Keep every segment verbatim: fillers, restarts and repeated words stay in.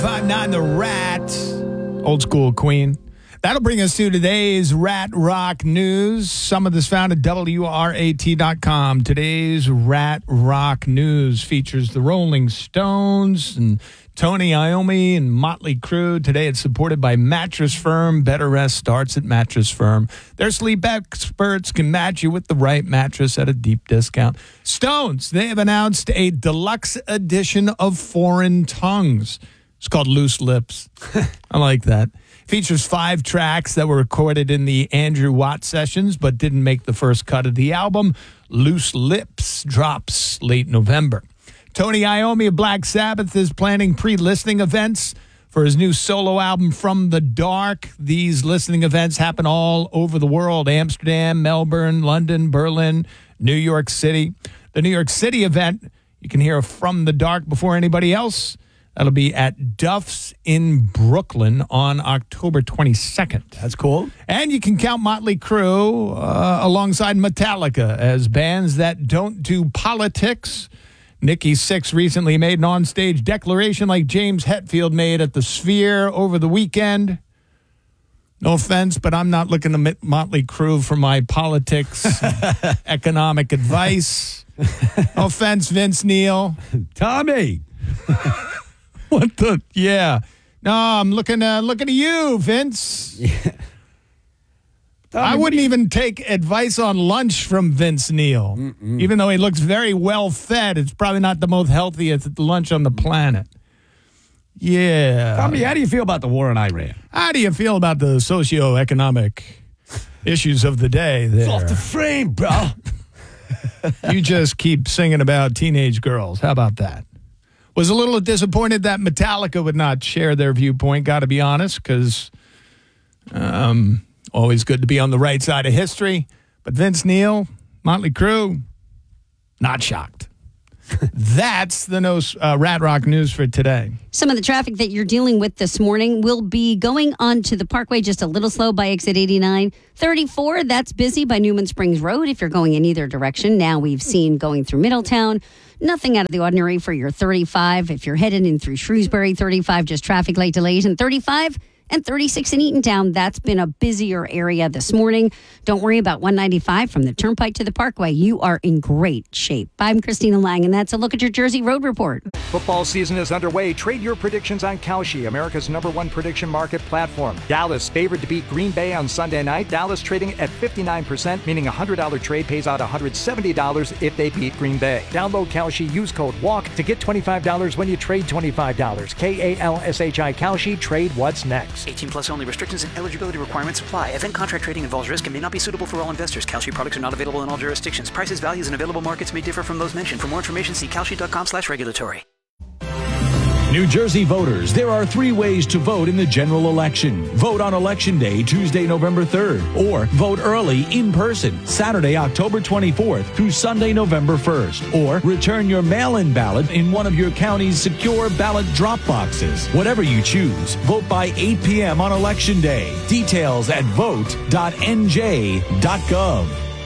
five nine The Rat, old school Queen. That'll bring us to today's Rat Rock News. Some of this found at W R A T dot com. Today's Rat Rock News features the Rolling Stones and Tony Iommi and Motley Crue. Today it's supported by Mattress Firm. Better rest starts at Mattress Firm. Their sleep experts can match you with the right mattress at a deep discount. Stones, they have announced a deluxe edition of Foreign Tongues. It's called Loose Lips. I like that. Features five tracks that were recorded in the Andrew Watt sessions but didn't make the first cut of the album. Loose Lips drops late November. Tony Iommi of Black Sabbath is planning pre-listening events for his new solo album, From the Dark. These listening events happen all over the world: Amsterdam, Melbourne, London, Berlin, New York City. The New York City event, you can hear From the Dark before anybody else. That'll be at Duff's in Brooklyn on October twenty-second. That's cool. And you can count Motley Crue uh, alongside Metallica as bands that don't do politics. Nikki Sixx recently made an onstage declaration like James Hetfield made at the Sphere over the weekend. No offense, but I'm not looking to Motley Crue for my politics, economic advice. No offense, Vince Neil. Tommy. What the? Yeah. No, I'm looking, uh, looking at you, Vince. Yeah. Tommy, I wouldn't even take advice on lunch from Vince Neil. Mm-mm. Even though he looks very well fed, it's probably not the most healthiest lunch on the planet. Yeah. Tommy, how do you feel about the war in Iran? How do you feel about the socioeconomic issues of the day there? It's off the frame, bro. You just keep singing about teenage girls. How about that? Was a little disappointed that Metallica would not share their viewpoint, got to be honest, because um, always good to be on the right side of history. But Vince Neil, Motley Crue, not shocked. That's the no, uh, Rat Rock News for today. Some of the traffic that you're dealing with this morning will be going onto the Parkway just a little slow by exit eighty-nine. thirty-four, that's busy by Newman Springs Road if you're going in either direction. Now we've seen going through Middletown. Nothing out of the ordinary for your thirty-five. If you're headed in through Shrewsbury, thirty-five, just traffic light delays. And thirty-five and thirty-six in Eatontown, that's been a busier area this morning. Don't worry about one ninety-five from the Turnpike to the Parkway. You are in great shape. I'm Christina Lang, and that's a look at your Jersey Road Report. Football season is underway. Trade your predictions on Kalshi, America's number one prediction market platform. Dallas favored to beat Green Bay on Sunday night. Dallas trading at fifty-nine percent, meaning a one hundred dollars trade pays out one hundred seventy dollars if they beat Green Bay. Download Kalshi, use code WALK to get twenty-five dollars when you trade twenty-five dollars. K A L S H I Kalshi, trade what's next. eighteen plus only. Restrictions and eligibility requirements apply. Event contract trading involves risk and may not be suitable for all investors. Kalshi products are not available in all jurisdictions. Prices, values, and available markets may differ from those mentioned. For more information, see kalshi dot com slash regulatory. New Jersey voters, there are three ways to vote in the general election. Vote on Election Day, Tuesday, November third, or vote early in person, Saturday, October twenty-fourth through Sunday, November first, or return your mail-in ballot in one of your county's secure ballot drop boxes. Whatever you choose, vote by eight p.m. on Election Day. Details at vote dot n j dot gov.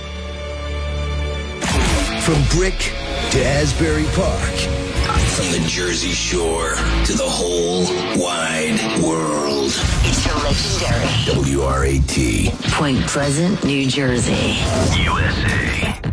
From Brick to Asbury Park. From the Jersey Shore to the whole wide world. It's your legendary W R A T. Point Pleasant, New Jersey. U S A.